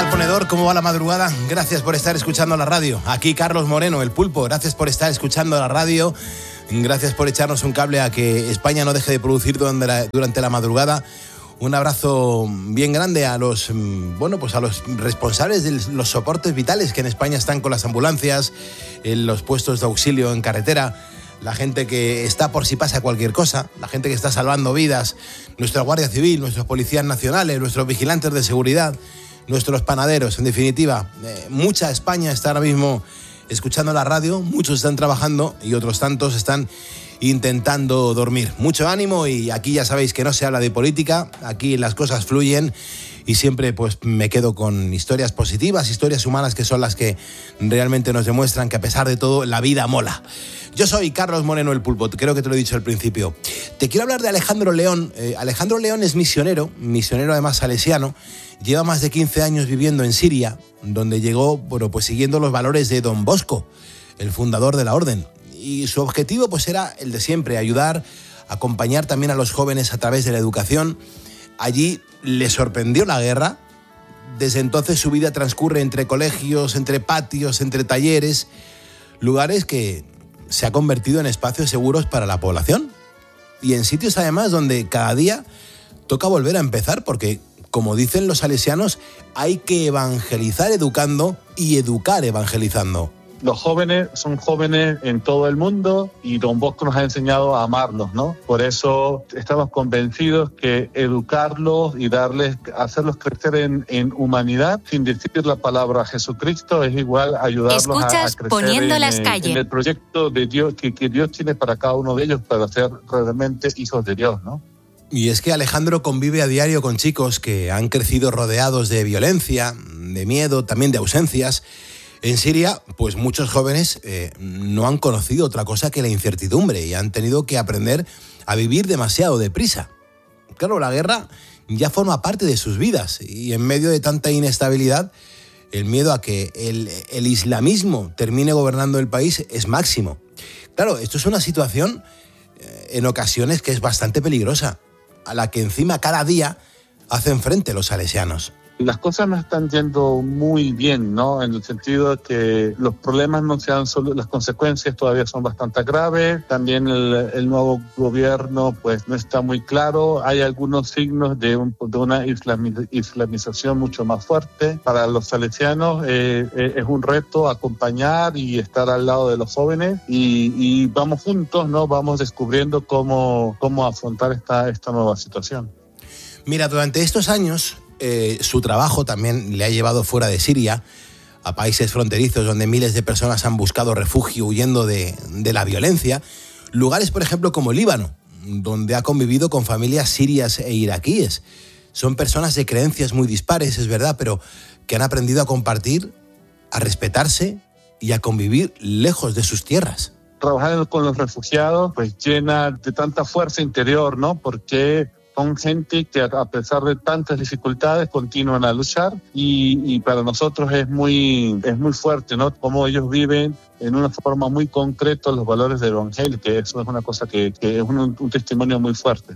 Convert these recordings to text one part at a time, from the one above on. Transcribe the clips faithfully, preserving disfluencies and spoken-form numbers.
tal, ponedor? ¿Cómo va la madrugada? Gracias por estar escuchando la radio. Aquí Carlos Moreno, el Pulpo. Gracias por estar escuchando la radio. Gracias por echarnos un cable a que España no deje de producir durante la, durante la madrugada. Un abrazo bien grande a los, bueno, pues a los responsables de los soportes vitales que en España están con las ambulancias, en los puestos de auxilio en carretera, la gente que está por si pasa cualquier cosa, la gente que está salvando vidas, nuestra Guardia Civil, nuestros policías nacionales, nuestros vigilantes de seguridad, nuestros panaderos, en definitiva. Eh, mucha España está ahora mismo escuchando la radio, muchos están trabajando y otros tantos están intentando dormir. Mucho ánimo, y aquí ya sabéis que no se habla de política, aquí las cosas fluyen y siempre pues me quedo con historias positivas, historias humanas, que son las que realmente nos demuestran que a pesar de todo la vida mola. Yo soy Carlos Moreno, el Pulpo, creo que te lo he dicho al principio. Te quiero hablar de Alejandro León. Eh, Alejandro León es misionero, misionero además salesiano, lleva más de quince años viviendo en Siria, donde llegó, bueno, pues siguiendo los valores de Don Bosco, el fundador de la orden. Y su objetivo pues era el de siempre, ayudar, acompañar también a los jóvenes a través de la educación. Allí le sorprendió la guerra. Desde entonces su vida transcurre entre colegios, entre patios, entre talleres, lugares que se ha convertido en espacios seguros para la población. Y en sitios además donde cada día toca volver a empezar, porque, como dicen los salesianos, hay que evangelizar educando y educar evangelizando. Los jóvenes son jóvenes en todo el mundo y Don Bosco nos ha enseñado a amarlos, ¿no? Por eso estamos convencidos que educarlos y darles, hacerlos crecer en, en humanidad, sin decir la palabra Jesucristo, es igual ayudarlos a, a crecer Poniendo en, las en, calles. en el proyecto de Dios que, que Dios tiene para cada uno de ellos, para ser realmente hijos de Dios, ¿no? Y es que Alejandro convive a diario con chicos que han crecido rodeados de violencia, de miedo, también de ausencias. En Siria, pues muchos jóvenes eh, no han conocido otra cosa que la incertidumbre y han tenido que aprender a vivir demasiado deprisa. Claro, la guerra ya forma parte de sus vidas y en medio de tanta inestabilidad, el miedo a que el, el islamismo termine gobernando el país es máximo. Claro, esto es una situación eh, en ocasiones que es bastante peligrosa, a la que encima cada día hacen frente los salesianos. Las cosas no están yendo muy bien, ¿no? En el sentido de que los problemas no se han solo, las consecuencias todavía son bastante graves. También el, el nuevo gobierno, pues, no está muy claro. Hay algunos signos de, un, de una islami- islamización mucho más fuerte. Para los salesianos eh, eh, es un reto acompañar y estar al lado de los jóvenes y, y vamos juntos, ¿no? Vamos descubriendo cómo, cómo afrontar esta, esta nueva situación. Mira, durante estos años, Eh, su trabajo también le ha llevado fuera de Siria, a países fronterizos donde miles de personas han buscado refugio huyendo de, de la violencia. Lugares, por ejemplo, como Líbano, donde ha convivido con familias sirias e iraquíes. Son personas de creencias muy dispares, es verdad, pero que han aprendido a compartir, a respetarse y a convivir lejos de sus tierras. Trabajar con los refugiados pues llena de tanta fuerza interior, ¿no? Porque son gente que a pesar de tantas dificultades continúan a luchar y, y para nosotros es muy, es muy fuerte, ¿no? Cómo ellos viven en una forma muy concreta los valores del Evangelio, que eso es una cosa que, que es un, un testimonio muy fuerte.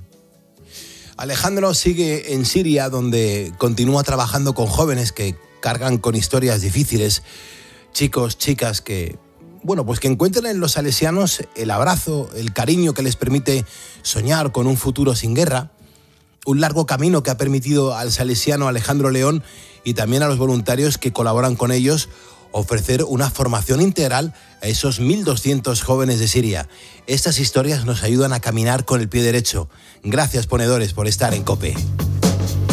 Alejandro sigue en Siria, donde continúa trabajando con jóvenes que cargan con historias difíciles, chicos, chicas que, bueno, pues que encuentran en los salesianos el abrazo, el cariño que les permite soñar con un futuro sin guerra. Un largo camino que ha permitido al salesiano Alejandro León y también a los voluntarios que colaboran con ellos ofrecer una formación integral a esos mil doscientos jóvenes de Siria. Estas historias nos ayudan a caminar con el pie derecho. Gracias, ponedores, por estar en COPE.